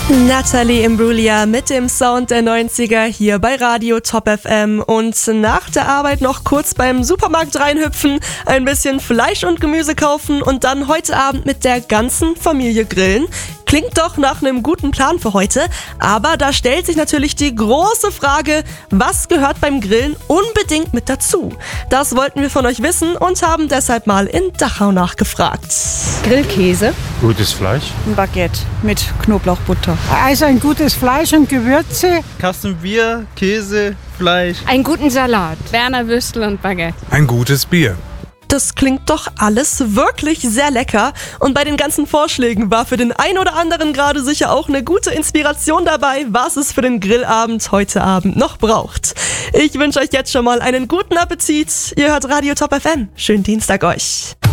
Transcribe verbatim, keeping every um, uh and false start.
Natalie Imbruglia mit dem Sound der neunziger hier bei Radio Top F M und nach der Arbeit noch kurz beim Supermarkt reinhüpfen, ein bisschen Fleisch und Gemüse kaufen und dann heute Abend mit der ganzen Familie grillen. Klingt doch nach einem guten Plan für heute, aber da stellt sich natürlich die große Frage, was gehört beim Grillen unbedingt mit dazu? Das wollten wir von euch wissen und haben deshalb mal in Dachau nachgefragt. Grillkäse. Gutes Fleisch. Ein Baguette mit Knoblauchbutter. Also ein gutes Fleisch und Gewürze. Kasten Bier, Käse, Fleisch. Einen guten Salat. Berner Würstel und Baguette. Ein gutes Bier. Das klingt doch alles wirklich sehr lecker und bei den ganzen Vorschlägen war für den ein oder anderen gerade sicher auch eine gute Inspiration dabei, was es für den Grillabend heute Abend noch braucht. Ich wünsche euch jetzt schon mal einen guten Appetit. Ihr hört Radio Top F M. Schönen Dienstag euch.